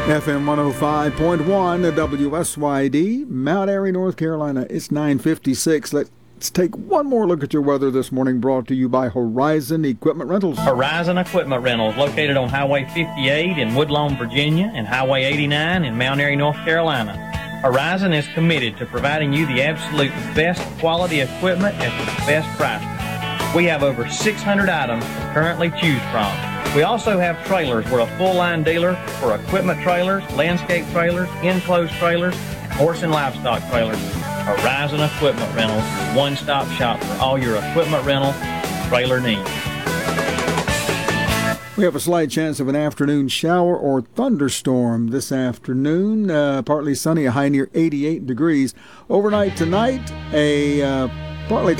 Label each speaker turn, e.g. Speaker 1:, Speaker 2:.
Speaker 1: FM 105.1 WSYD, Mount Airy, North Carolina. It's 9:56. Let's take one more look at your weather this morning, brought to you by Horizon Equipment Rentals.
Speaker 2: Horizon Equipment Rentals, located on Highway 58 in Woodlawn, Virginia, and Highway 89 in Mount Airy, North Carolina. Horizon is committed to providing you the absolute best quality equipment at the best price. We have over 600 items to currently choose from. We also have trailers. We're a full-line dealer for equipment trailers, landscape trailers, enclosed trailers, and horse and livestock trailers. Horizon Equipment Rentals, one-stop shop for all your equipment rental trailer needs.
Speaker 1: We have a slight chance of an afternoon shower or thunderstorm this afternoon. Partly sunny, a high near 88 degrees. Overnight tonight, a partly